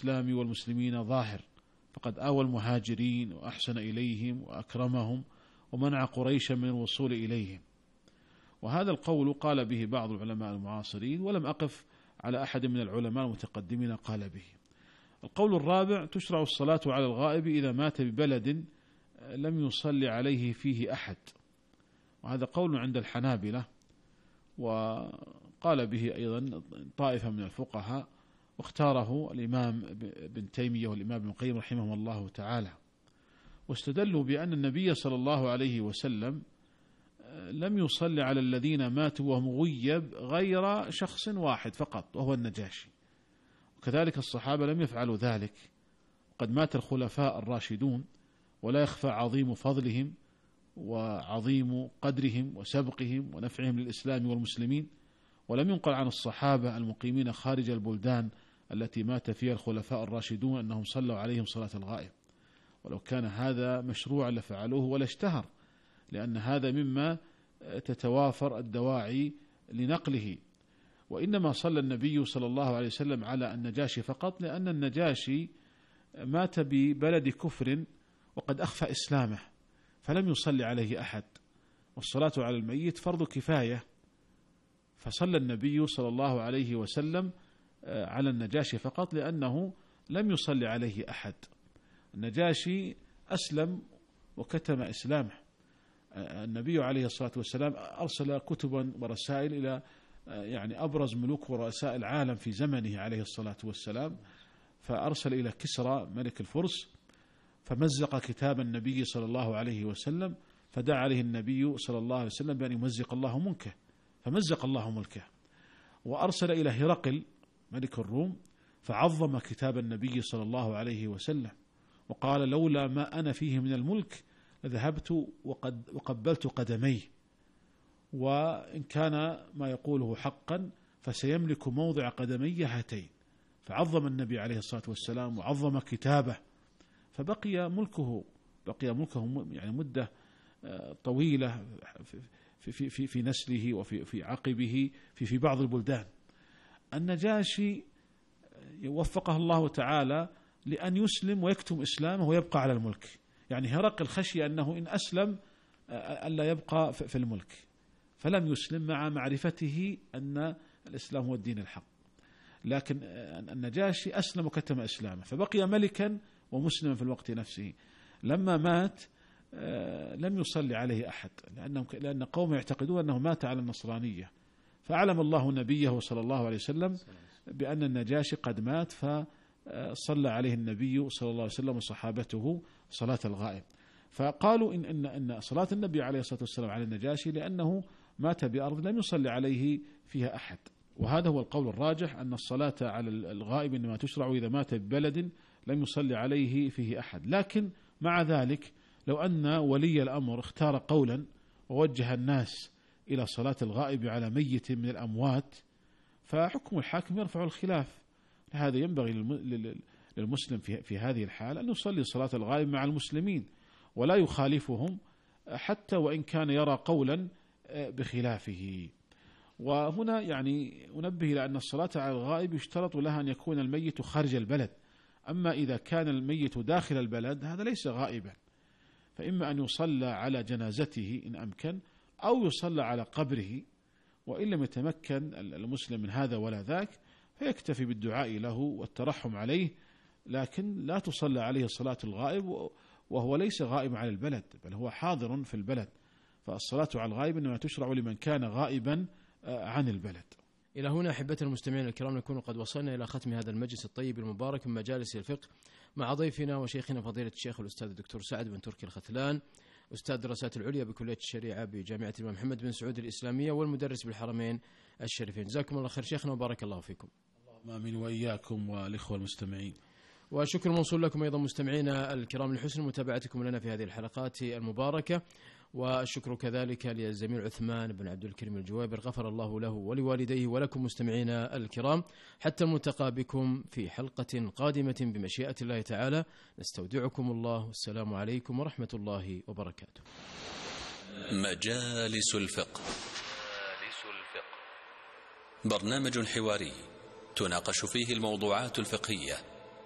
الإسلام والمسلمين ظاهر، فقد آوى المهاجرين وأحسن إليهم وأكرمهم ومنع قريشا من الوصول إليهم. وهذا القول قال به بعض العلماء المعاصرين، ولم أقف على أحد من العلماء المتقدمين قال به. القول الرابع: تشرع الصلاة على الغائب إذا مات ببلد لم يصلي عليه فيه أحد، وهذا قول عند الحنابلة، وقال به أيضا طائفة من الفقهاء، واختاره الإمام ابن تيمية والإمام ابن القيم رحمه الله تعالى، واستدلوا بأن النبي صلى الله عليه وسلم لم يصلي على الذين ماتوا وهم غيب غير شخص واحد فقط وهو النجاشي، وكذلك الصحابة لم يفعلوا ذلك. قد مات الخلفاء الراشدون ولا يخفى عظيم فضلهم وعظيم قدرهم وسبقهم ونفعهم للإسلام والمسلمين، ولم ينقل عن الصحابة المقيمين خارج البلدان التي مات فيها الخلفاء الراشدون أنهم صلوا عليهم صلاة الغائب، ولو كان هذا مشروعا لفعلوه ولا اشتهر، لأن هذا مما تتوافر الدواعي لنقله. وإنما صلى النبي صلى الله عليه وسلم على النجاشي فقط، لأن النجاشي مات ببلد كفر وقد أخفى إسلامه فلم يصلي عليه أحد، والصلاة على الميت فرض كفاية، فصلى النبي صلى الله عليه وسلم على النجاشي فقط لأنه لم يصلي عليه أحد. النجاشي أسلم وكتم إسلامه. النبي عليه الصلاة والسلام أرسل كتبا ورسائل إلى يعني أبرز ملوك ورؤساء العالم في زمنه عليه الصلاة والسلام، فأرسل إلى كسرى ملك الفرس فمزق كتاب النبي صلى الله عليه وسلم، فدعا عليه النبي صلى الله عليه وسلم بأن يمزق الله ملكه، فمزق الله ملكه. وأرسل إلى هرقل ملك الروم فعظم كتاب النبي صلى الله عليه وسلم، وقال: لولا ما أنا فيه من الملك لذهبت وقبلت قدميه، وإن كان ما يقوله حقا فسيملك موضع قدمي هاتين. فعظم النبي عليه الصلاة والسلام وعظم كتابه، فبقي ملكه يعني مدة طويلة في نسله وفي عقبه في بعض البلدان. النجاشي وفقه الله تعالى لأن يسلم ويكتم إسلامه ويبقى على الملك، يعني هرقل خشي أنه إن أسلم ألا يبقى في الملك، فلم يسلم مع معرفته أن الإسلام هو الدين الحق. لكن النجاشي أسلم وكتم إسلامه، فبقي ملكا ومسلما في الوقت نفسه. لما مات لم يصلي عليه أحد، لأن قوم يعتقدون أنه مات على النصرانية، فأعلم الله نبيه صلى الله عليه وسلم بأن النجاشي قد مات، فصلى عليه النبي صلى الله عليه وسلم وصحابته صلاة الغائب. فقالوا إن صلاة النبي عليه الصلاة والسلام على النجاشي لأنه مات بأرض لم يصلي عليه فيها أحد، وهذا هو القول الراجح، أن الصلاة على الغائب إنما تشرع إذا مات ببلد لم يصلي عليه فيه أحد. لكن مع ذلك لو أن ولي الأمر اختار قولا ووجه الناس إلى صلاة الغائب على ميت من الأموات، فحكم الحاكم يرفع الخلاف. هذا ينبغي للمسلم في هذه الحال أن يصلي صلاة الغائب مع المسلمين ولا يخالفهم، حتى وإن كان يرى قولا بخلافه. وهنا يعني أنبه إلى أن الصلاة على الغائب يشترط لها أن يكون الميت خارج البلد، أما إذا كان الميت داخل البلد هذا ليس غائبا، فإما أن يصلى على جنازته إن أمكن، أو يصلى على قبره، وإن لم يتمكن المسلم من هذا ولا ذاك فيكتفي بالدعاء له والترحم عليه، لكن لا تصلى عليه صلاة الغائب وهو ليس غائب عن البلد بل هو حاضر في البلد. فالصلاة على الغائب إنما تشرع لمن كان غائبا عن البلد. إلى هنا أحبتنا المستمعين الكرام نكون قد وصلنا إلى ختم هذا المجلس الطيب المبارك من مجالس الفقه مع ضيفنا وشيخنا فضيلة الشيخ الأستاذ الدكتور سعد بن تركي الختلان، أستاذ الدراسات العليا بكلية الشريعة بجامعة الإمام محمد بن سعود الإسلامية والمدرس بالحرمين الشريفين. جزاكم الله خير شيخنا وبارك الله فيكم. اللهم آمين وإياكم والإخوة المستمعين. وشكر موصول لكم أيضا مستمعينا الكرام لحسن متابعتكم لنا في هذه الحلقات المباركة، والشكر كذلك للزميل عثمان بن عبد الكريم الجوابر، غفر الله له ولوالديه ولكم مستمعينا الكرام، حتى الملتقى بكم في حلقة قادمة بمشيئة الله تعالى. نستودعكم الله، والسلام عليكم ورحمة الله وبركاته. مجالس الفقه، برنامج حواري تناقش فيه الموضوعات الفقهية